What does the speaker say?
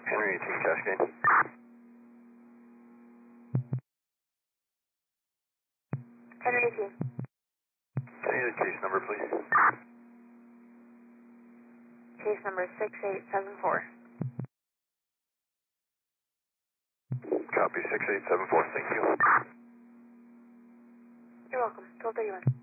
Henry 18 Cascade. Henry 18. Can I need a case number, please? Case number 6874. Copy 6874. Thank you. You're welcome. 1231.